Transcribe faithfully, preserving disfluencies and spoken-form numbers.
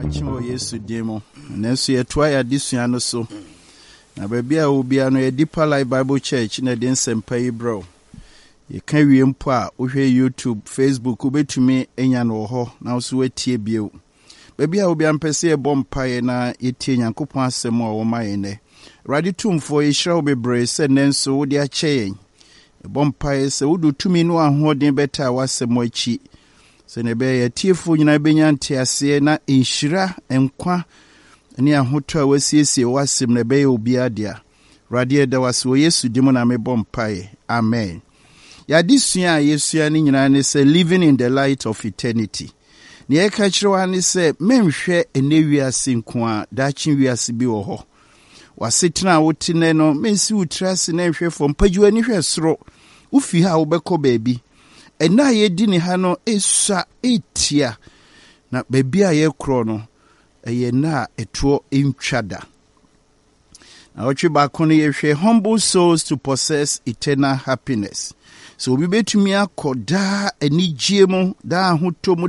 Achiwo Yesu demo. Nesu yetwa ya disu ya no so. Na baby a obi ano ye Deeper Life Bible Church na den sempa yi bro. Ye kan wie mpo a ohwe YouTube, Facebook ubetumi enya no ho na so wetie bio. Baby a obi ampese e bompae na yetie Nyankopon asem a wo maye ne. Radi tumfo ye hira obebre se nenso wo de ache yen. E bompae se wudu tumi no ahoden beta wasem achi. Se ne be ye tiefo nyina benya ntiase na enhira enkwa ni ahoto a wasiesie wasem ne be obi adia. Radi e da waso Yesu dimo na me bompae. Amen. Ya disua Yesu ni nyina ne se living in the light of eternity. Ni e ka kire ni se menhwe ene wiase nko a dachi wiase bi wo ho. Wasetena wotine no mensi utrase na nhwe fo mpajuwa ni hwe soro. Ufi ha wobekọ baabi. Ena ye di ni ha no esa etia na baabi a ye kro no eye na etuo entwada. Na ochi ba kono ye hwe humble souls to possess eternal happiness. So obi betumi akoda anigye mu da ahoto mu